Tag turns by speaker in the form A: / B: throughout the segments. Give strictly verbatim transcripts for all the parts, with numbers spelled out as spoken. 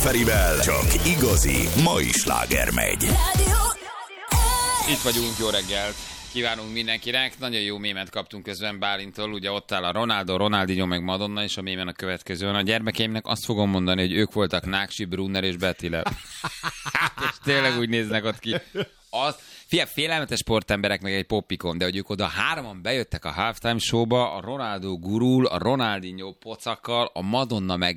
A: Ferivel csak igazi mai sláger megy.
B: Itt vagyunk, jó reggelt kívánunk mindenkinek. Nagyon jó mémet kaptunk közben Bálintól. Ugye ott áll a Ronaldo, Ronaldinho meg Madonna, és a mémen a következő. A gyermekeimnek azt fogom mondani, hogy ők voltak Náksi, Brunner és Bettile. Hát, és tényleg úgy néznek ott ki. Az, fia, félelmetes sportemberek, meg egy poppikon, de hogy ők oda hárman bejöttek a halftime showba, a Ronaldo gurul, a Ronaldinho pocakkal, a Madonna meg...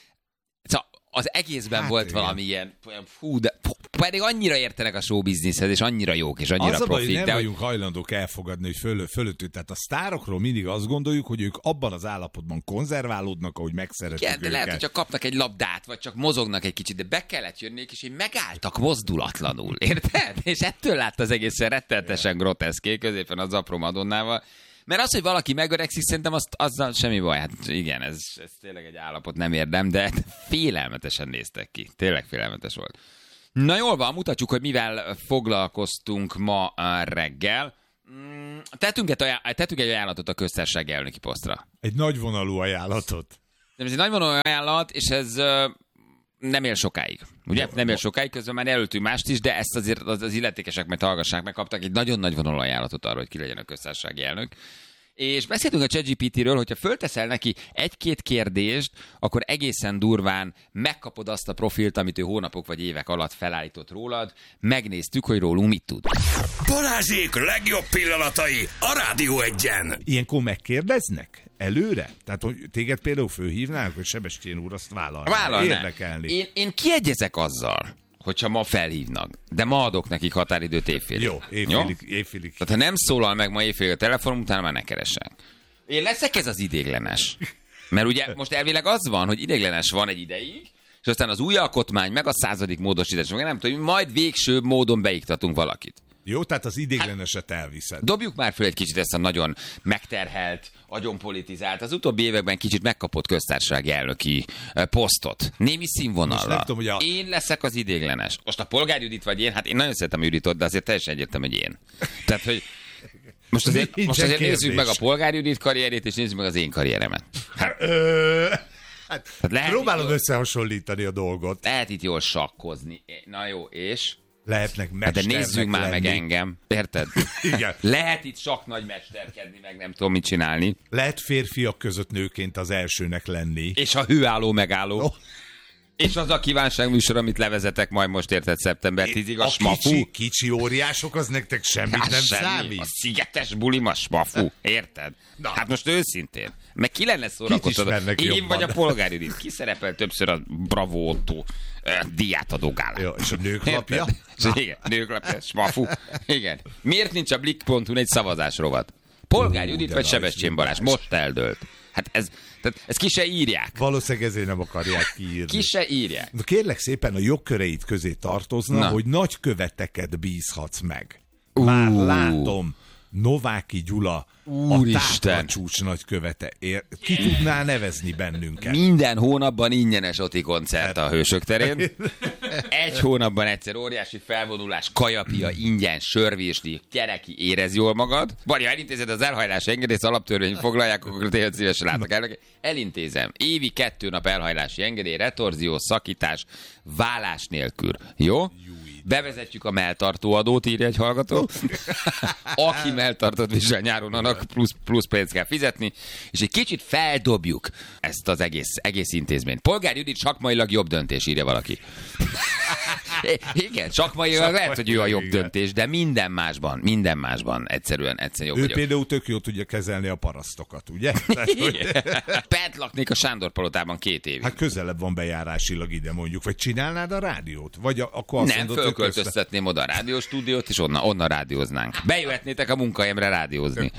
B: Az egészben hát volt igen. valami ilyen, fú, de pedig annyira értenek a showbizniszhez, és annyira jók, és annyira
C: az
B: profik.
C: Az a baj,
B: nem
C: vagyunk hajlandók elfogadni, hogy föl, fölöttük. Tehát a sztárokról mindig azt gondoljuk, hogy ők abban az állapotban konzerválódnak, ahogy megszeretjük
B: igen, de
C: őket.
B: lehet, hogy csak kapnak egy labdát, vagy csak mozognak egy kicsit, de be kellett jönnék, és így megálltak mozdulatlanul, érted? És ettől lát az egészen rettenetesen groteszké, középen az apró Madonnával. Mert az, hogy valaki megöregszik, szerintem azt, azzal semmi baj. Hát igen, ez, ez tényleg egy állapot, nem érdem, de félelmetesen néztek ki. Tényleg félelmetes volt. Na jól van, mutatjuk, hogy mivel foglalkoztunk ma reggel. Tettünk egy, ajánl- tettünk egy ajánlatot a köztársasági elnöki posztra.
C: Egy nagyvonalú ajánlatot.
B: De ez egy nagyvonalú ajánlat, és ez nem él sokáig. Ugye? Nem él sokáig, közben már jelöltünk mást is, de ezt azért az, az illetékesek meg hallgassák, meg kaptak egy nagyon nagyvonalú ajánlatot arra, hogy ki legyen a köztársasági elnök. És beszéltünk a ChatGPT-ről, hogyha fölteszel neki egy-két kérdést, akkor egészen durván megkapod azt a profilt, amit ő hónapok vagy évek alatt felállított rólad. Megnéztük, hogy rólunk mit tud.
A: Balázsék legjobb pillanatai a Rádió Egyen.
C: Ilyenkor megkérdeznek előre? Tehát, hogy téged például fölhívnák, hogy Sebestyén úr azt vállalná.
B: Vállalná.
C: Érdekelni.
B: Én, én kiegyezek azzal, hogyha ma felhívnak, de ma adok nekik határidőt évfélig.
C: Jó, évfélig. évfélig.
B: Tehát ha nem szólal meg ma évfélig a telefonom, utána már ne keresek. Én leszek ez az idéglenes. Mert ugye most elvileg az van, hogy idéglenes van egy ideig, és aztán az új alkotmány, meg a századik módosítás, meg nem tudom, majd végső módon beiktatunk valakit.
C: Jó, tehát az idégleneset elviszed.
B: Dobjuk már föl egy kicsit ezt a nagyon megterhelt, agyonpolitizált, az utóbbi években kicsit megkapott köztársasági elnöki posztot. Némi színvonallal.
C: Tudom, a...
B: Én leszek az idéglenes. Most a Polgár Judit vagy én, hát én nagyon szeretem Juditot, de azért teljesen egyértelmű, hogy én. Tehát, hogy most azért, most azért nézzük meg a Polgár Judit karrierét, és nézzük meg az én karrieremet. Hát,
C: hát, hát próbálod jól... összehasonlítani a dolgot.
B: Lehet itt jól sakkozni. Na jó, és...
C: Lehetnek mesternek
B: de nézzük már
C: lenni.
B: meg engem, érted?
C: Igen.
B: Lehet itt sok nagy mesterkedni, meg nem tudom mit csinálni.
C: Lehet férfiak között nőként az elsőnek lenni.
B: És a hőálló megálló. Oh. És az a kívánságműsor, amit levezetek majd most, érted, szeptember tízig, a, a smafú.
C: Kicsi, kicsi óriások, az nektek semmit hát nem semmi. Számít.
B: A szigetes bulim a smafú, érted? Na. Hát most őszintén. Meg ki lenne szórakoztató? Én jobban. Vagy a Polgár Judit. Ki szerepel többször a Bravo Otto díjátadó gálán?
C: Jó, és a nőklapja?
B: Igen, nőklapja, smafú. Igen. Miért nincs a Blick pont hu egy szavazás rovat? Polgár Ú, Judit vagy Sebestyén Balázs? Most eldőlt. Hát ez, tehát ezt ki se írják.
C: Valószínűleg ezért nem akarják kiírni.
B: Ki se írják.
C: De kérlek szépen, a jogköreid közé tartozna, Na. hogy nagyköveteket bízhatsz meg. Már uh. látom, Nováky Gyula, Úristen. A Táplacsúcs nagykövete. Ér, ki tudná nevezni bennünket?
B: Minden hónapban ingyenes Oti koncert a Hősök terén. Egy hónapban egyszer óriási felvonulás, kajapia, ingyen, sörvésli, gyereki, érez jól magad. Vagy ha elintézed az elhajlás engedélyt, az alaptörvény foglalják, akkor tényleg szívesen látok el. Elintézem. Évi kettő nap elhajlási engedély, retorzió, szakítás, vállás nélkül. Jó? Bevezetjük a melltartóadót, írja egy hallgató. Aki melltartót visel nyáron, annak plusz, plusz pénzt kell fizetni, és egy kicsit feldobjuk ezt az egész, egész intézményt. Polgár Judit sakmailag jobb döntés, írja valaki. Igen, sakmailag lehet, hogy ő a jobb igen. döntés, de minden másban, minden másban egyszerűen, egyszerűen jobb
C: Ő
B: vagyok.
C: például tök jól tudja kezelni a parasztokat, ugye? Tehát, hogy...
B: Bent laknék a Sándor palotában két évig.
C: Hát közelebb van bejárásilag ide mondjuk, vagy csinálnád a rádiót? Vagy a, akkor azt
B: nem, mondod, fölköltöztetném oda a rádióstúdiót, és onnan, onnan rádióznánk. Bejöhetnétek a munkahelyemre rádiózni.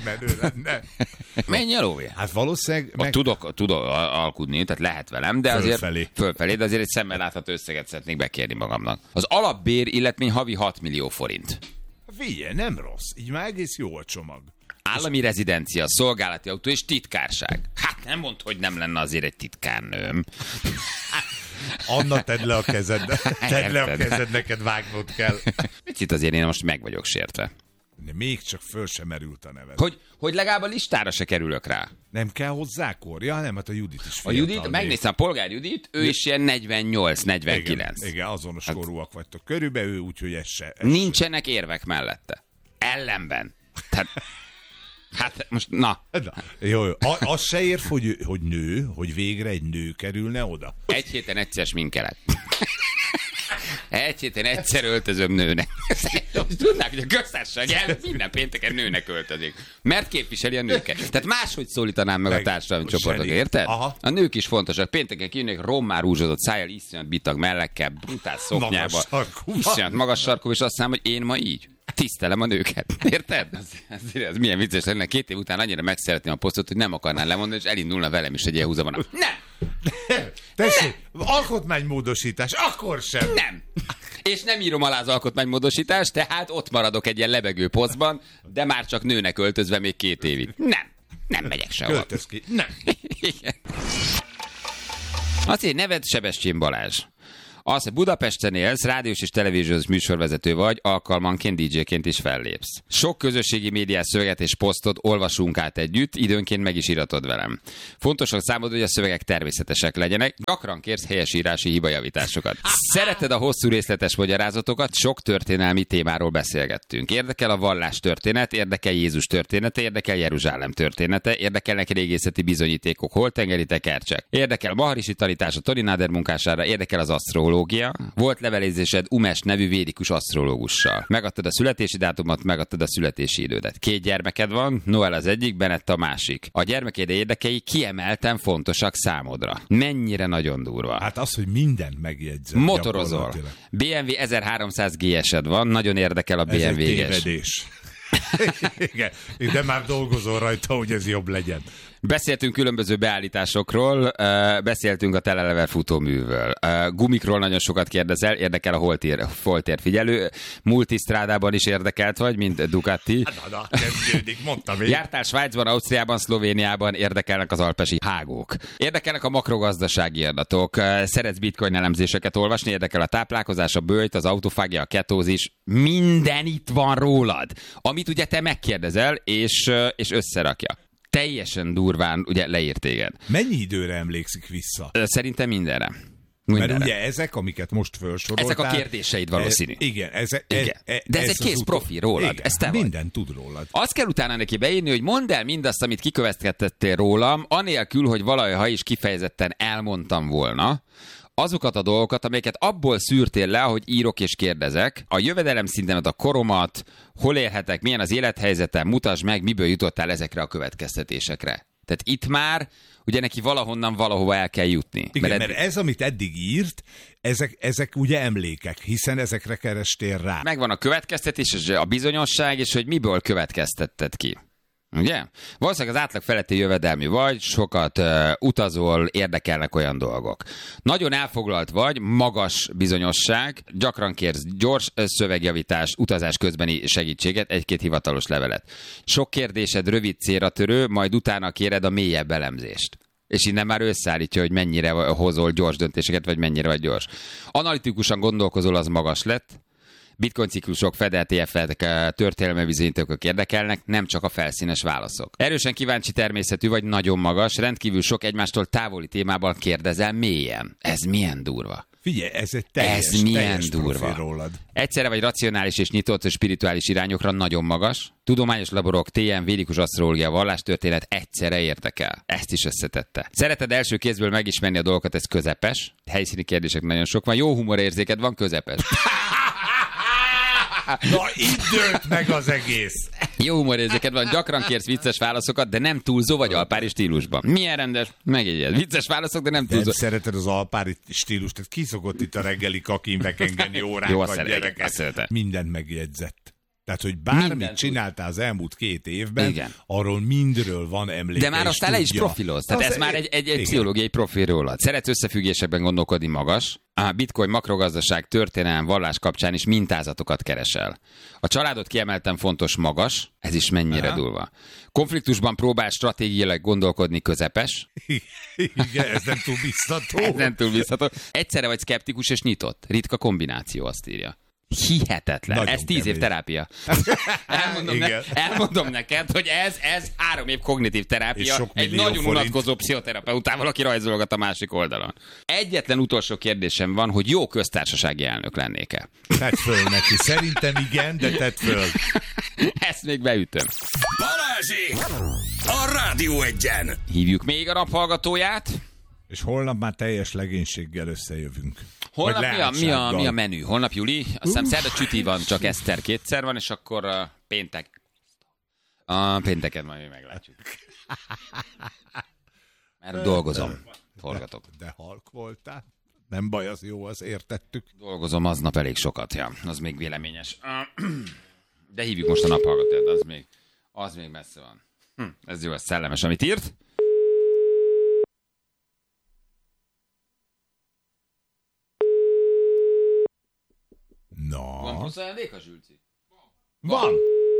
B: Menj el, Óvé.
C: Hát valószínűleg...
B: Meg... Tudok, tudok alkudni, tehát lehet velem, de azért
C: fölfelé.
B: fölfelé, de azért egy szemmel látható összeget szeretnék bekérni magamnak. Az alapbér illetmény havi hat millió forint.
C: Figyelj, nem rossz. Így már egész jó a csomag.
B: Állami és... rezidencia, szolgálati autó és titkárság. Hát nem mondd, hogy nem lenne azért egy titkárnőm.
C: Anna, tedd le a kezed. Tedd le a kezed, neked vágnod kell.
B: Mit itt azért én most meg vagyok sértve.
C: Még csak föl sem merült a neved.
B: Hogy, hogy legalább a listára se kerülök rá.
C: Nem kell hozzá kor? Ja, nem, hát a Judit is
B: fiatal. A Judit, megnéztem, a Polgár Judit, ő is ilyen negyvennyolc negyvenkilenc.
C: Igen, igen, azonos hát, korúak vagytok körülbelül, úgyhogy ez se... Ez
B: nincsenek se. Érvek mellette. Ellenben. Tehát... Hát most, na.
C: na jó, jó. A, az se érv, hogy, hogy nő, hogy végre egy nő kerülne oda.
B: Egy héten egyszer sminkelet. Egy héten egyszer öltözöm nőnek. Tudnák, hogy a köztársaság minden pénteken nőnek öltözik. Mert képviseli a nőket. Tehát máshogy szólítanám meg, meg a társadalmi csoportok, érted? Aha. A nők is fontosak. Pénteken kijönnek rommá rúzsozott szájjal, iszonyat bitag mellekkel, brutál szoknyába. Iszonyat magas sarkú, és azt hiszem, hogy én ma így. Tisztelem a nőket. Érted? Ez, ez, ez milyen vicces lenne. Két év után annyira megszeretném a posztot, hogy nem akarnál lemondani, és elindulna velem is egy ilyen húzavonal. Nem!
C: Tessék, alkotmánymódosítás, akkor sem.
B: Nem. És nem írom alá az alkotmánymódosítást, tehát ott maradok egy ilyen lebegő posztban, de már csak nőnek öltözve még két évig. Nem. Nem megyek sehol.
C: Költöz ki. Nem.
B: Igen. Azért neved Sebestyén Balázs. Az, hogy Budapesten élsz, rádiós és televíziós műsorvezető vagy, alkalmanként dé dzséként is fellépsz. Sok közösségi médiás szöveget és posztot olvasunk át együtt, időnként meg is iratod velem. Fontos a számodra, hogy a szövegek természetesek legyenek, gyakran kérsz helyesírási hibajavításokat. Szereted a hosszú részletes magyarázatokat, sok történelmi témáról beszélgettünk. Érdekel a vallás történet, érdekel Jézus története, érdekel Jeruzsálem története, érdekelnek régészeti bizonyítékok, holtengeri tekercsek. Érdekel Maharishi tanítás a Tori Nader munkására, érdekel az asztrológia. Volt levelezésed Umes nevű védikus asztrológussal. Megadtad a születési dátumot, megadtad a születési idődet. Két gyermeked van, Noel az egyik, Bennett a másik. A gyermekéd érdekei kiemelten fontosak számodra. Mennyire nagyon durva.
C: Hát az, hogy mindent megjegyzett.
B: Motorozol. bé em vé ezerháromszáz gé es-ed van, nagyon érdekel a bé em vé-es.
C: Ez egy tévedés. Igen, de már dolgozol rajta, hogy ez jobb legyen.
B: Beszéltünk különböző beállításokról, beszéltünk a telelever futóművől. Gumikról nagyon sokat kérdezel, érdekel a holtér, holtér figyelő. Multistrádában is érdekelt vagy, mint Ducati.
C: Na, na, kezdődik, mondtam én.
B: Jártál Svájcban, Ausztriában, Szlovéniában, érdekelnek az alpesi hágók. Érdekelnek a makrogazdasági adatok. Szeretsz bitcoin elemzéseket olvasni, érdekel a táplálkozás, a böjt, az autofágia, a ketózis. Minden itt van rólad, amit ugye te megkérdezel, és, és összerakja. Teljesen durván ugye leírt téged.
C: Mennyi időre emlékszik vissza?
B: Szerintem mindenre.
C: Mindenre. Mert ugye ezek, amiket most felsoroltál...
B: Ezek a kérdéseid valószínű.
C: E, igen, ez, e,
B: igen.
C: E,
B: de ez, ez egy kész profi rólad.
C: Igen,
B: ez te
C: minden
B: vagy.
C: tud rólad.
B: Azt kell utána neki beírni, hogy mondd el mindazt, amit kikövetkeztettél rólam, anélkül, hogy valaha is kifejezetten elmondtam volna, azokat a dolgokat, amelyeket abból szűrtél le, ahogy írok és kérdezek, a jövedelem szintemet, a koromat, hol élhetek, milyen az élethelyzetem, mutasd meg, miből jutottál ezekre a következtetésekre. Tehát itt már ugye neki valahonnan valahova el kell jutni.
C: Igen, mert, eddig... mert ez, amit eddig írt, ezek, ezek ugye emlékek, hiszen ezekre kerestél rá.
B: Megvan a következtetés, a bizonyosság, és hogy miből következtetted ki. Ugye? Valószínűleg az átlag feletti jövedelmű vagy, sokat uh, utazol, érdekelnek olyan dolgok. Nagyon elfoglalt vagy, magas bizonyosság, gyakran kérsz gyors szövegjavítás, utazás közbeni segítséget, egy-két hivatalos levelet. Sok kérdésed rövid célra törő, majd utána kéred a mélyebb elemzést. És innen már összeállítja, hogy mennyire hozol gyors döntéseket, vagy mennyire vagy gyors. Analitikusan gondolkozol, az magas lett. Bitcoin ciklusok, Fed té ef-ek, történelmi bizonyítékok érdekelnek, nem csak a felszínes válaszok. Erősen kíváncsi természetű vagy, nagyon magas, rendkívül sok egymástól távoli témában kérdezel mélyen. Ez milyen durva.
C: Figyelj, ez egy teljes,
B: ez milyen
C: teljes
B: durva.
C: Rólad.
B: Egyszerre vagy racionális és nyitott és spirituális irányokra, nagyon magas. Tudományos laborok, té em, védikus asztrológia, vallástörténet egyszerre érdekel. Ezt is összetette. Szereted első kézből megismerni a dolgokat, ez közepes. Helyszíni kérdések nagyon sok van. Jó humorérzéked van, közepes.
C: Na, itt dőlt meg az egész.
B: Jó humorérzéked van, gyakran kérsz vicces válaszokat, de nem túlzó vagy alpári stílusban. Milyen rendes? Megjegyed. Vicces válaszok, de nem túlzó.
C: Nem szereted az alpári stílust, tehát ki szokott itt a reggeli kakin bekengeni órákat, gyerekek. Mindent megjegyzett. Tehát, hogy bármit minden csináltál az elmúlt két évben, igen, arról mindről van emléke.
B: De már aztán le is profiloz. Tehát az ez e... már egy, egy, egy pszichológiai profil rólad. Szeretsz összefüggésekben gondolkodni, magas. A bitcoin, makrogazdaság, történelem, vallás kapcsán is mintázatokat keresel. A családot kiemelten fontos, magas. Ez is mennyire aha, durva. Konfliktusban próbál stratégiailag gondolkodni, közepes.
C: Igen, ez nem túl biztató.
B: Ez nem túl biztató. Egyszerre vagy szkeptikus és nyitott. Ritka kombináció, azt írja. Hihetetlen.
C: Nagyon
B: ez tíz
C: kevés.
B: év terápia. elmondom, ne, elmondom neked, hogy ez, ez három év kognitív terápia egy nagyon
C: forint.
B: unatkozó pszichoterapeutával, aki rajzolgat a másik oldalon. Egyetlen utolsó kérdésem van, hogy jó köztársasági elnök lennék-e?
C: Tedd föl neki. Szerintem igen, de tedd föl.
B: Ezt még beütöm.
A: Balázsék! A Rádió Egyen!
B: Hívjuk még a naphallgatóját.
C: És holnap már teljes legénységgel összejövünk.
B: Holnap mi a, mi, a,
C: leánysággal.
B: mi a menü? Holnap Juli? Azt hiszem szerda csüti van, csak Eszter kétszer van, és akkor uh, péntek. A pénteket majd meglátjuk. Mert dolgozom. Forgatok.
C: De, de halk voltál. Nem baj, az jó, az értettük.
B: Dolgozom aznap elég sokat, ja. Az még véleményes. De hívjuk most a naphallgatót, az még, az még messze van. Hm, ez jó, ez szellemes, amit írt.
C: Na.
B: Van plusz ajándék a Zsülci?
C: Van.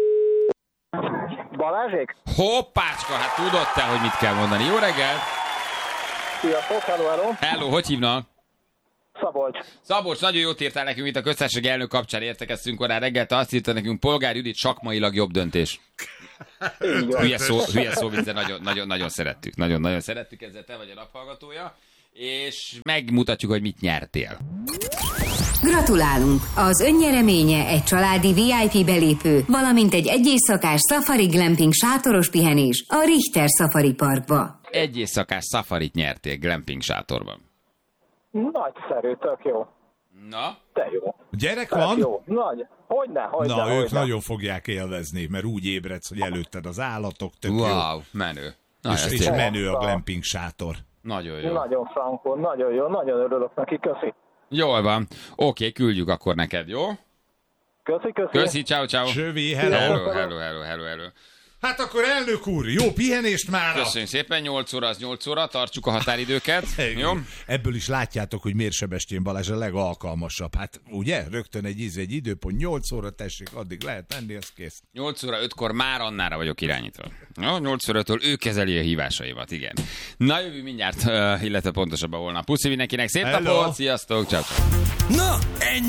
D: Balázsék?
B: Hoppácska, hát tudod te, hogy mit kell mondani. Jó reggel!
D: Sziasztok, hello, hello.
B: Hello, hogy hívnak?
D: Szabolcs.
B: Szabolcs, nagyon jót írtál nekünk, itt a köztársasági elnök kapcsán értekeztünk korán reggelte, azt írta nekünk, Polgár Judit sakmailag jobb döntés. Hülye szó, hülye szó, de nagyon, nagyon, nagyon szerettük. Nagyon, nagyon szerettük, ezzel te vagy a naphallgatója. És megmutatjuk, hogy mit nyertél.
E: Gratulálunk! Az önnyereménye egy családi vé i pé belépő, valamint egy egyészakás Safari Glamping sátoros pihenés a Richter Safari Parkba.
B: Egy éjszakás safarit nyertél glamping sátorban.
D: Nagyszerű, tök jó.
B: Na?
D: Te jó.
C: Gyerek
D: Tök
C: van?
D: jó. Nagy. Hogyne, hogyne,
C: Na, ők
D: hogyne.
C: nagyon fogják élvezni, mert úgy ébredsz, hogy előtted az állatok, tök jó.
B: Wow, menő. Na,
C: És,
B: ez
C: és
B: tényleg
C: menő a glamping sátor.
B: nagyon jó.
D: Nagyon frankon, nagyon jó, nagyon örülök neki, köszi.
B: Jól van. Oké, küldjük akkor neked, jó?
D: Köszi, köszi.
B: Köszi, ciao, ciao.
C: Sövi, hello.
B: Hello, hello, hello, hello, hello.
C: Hát akkor elnök úr, jó pihenést már!
B: Köszönjük szépen, nyolc óra az nyolc óra, tartsuk a határidőket. Jó?
C: Ebből is látjátok, hogy miért Sebestyén Balázs a legalkalmasabb. Hát ugye, rögtön egy íz, egy időpont, nyolc óra, tessék, addig lehet tenni, az kész.
B: nyolc óra ötkor már Annára vagyok irányítva. Jó, nyolc óra öttől ő kezeli a hívásaimat, igen. Na, jövő mindjárt, uh, illetve pontosabban holnap. Puszi mindenkinek, szép
C: Hello.
B: napot, sziasztok, ciao.
A: Na, ennyi